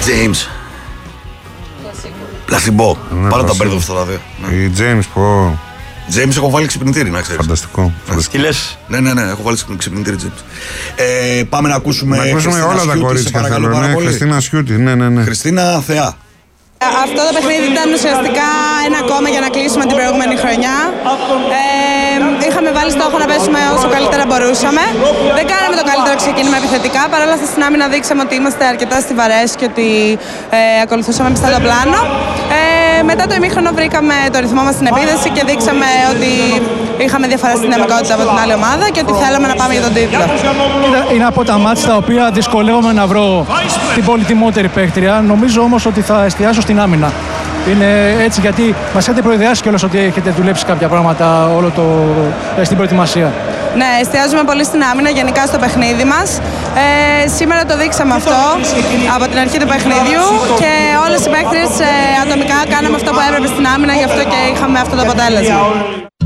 James. Πλασιμπό. Πάρα τα μπέρδευε στα δύο. Η James πω. James έχω βάλει ξυπνητήρι, να ξέρεις. Φανταστικό. Τι λες? Ναι, έχω βάλει ξυπνητήρι James. Πάμε να ακούσουμε. Να ακούσουμε όλα τα κορίτσια θέλω. Ναι, Χριστίνα Σιούτη. Ναι. Χριστίνα Θεά. Αυτό το παιχνίδι ήταν ουσιαστικά ένα ακόμα για να κλείσουμε την προηγούμενη χρονιά. Είχαμε βάλει στόχο να πέσουμε όσο καλύτερα μπορούσαμε. Δεν κάναμε το καλύτερο ξεκίνημα επιθετικά. Παρ' όλα αυτά στην άμυνα δείξαμε ότι είμαστε αρκετά στιβαρές και ότι ακολουθούσαμε πιστά το πλάνο. Μετά το ημίχρονο βρήκαμε το ρυθμό μας στην επίδεση και δείξαμε ότι είχαμε διαφορά στην δυναμικότητα από την άλλη ομάδα και ότι θέλαμε να πάμε για τον τίτλο. Είναι από τα μάτς τα οποία δυσκολεύομαι να βρω την πολυτιμότερη παίκτρια. Νομίζω όμως ότι θα εστιάσω στην άμυνα. Είναι έτσι γιατί μας έχετε προειδεάσει κιόλας ότι έχετε δουλέψει κάποια πράγματα στην προετοιμασία. Ναι, εστιάζουμε πολύ στην άμυνα, γενικά στο παιχνίδι μας. Σήμερα το δείξαμε αυτό από την αρχή του παιχνιδιού και όλες οι παίκτριες ατομικά κάναμε αυτό που έπρεπε στην άμυνα, γι' αυτό και είχαμε αυτό το αποτέλεσμα.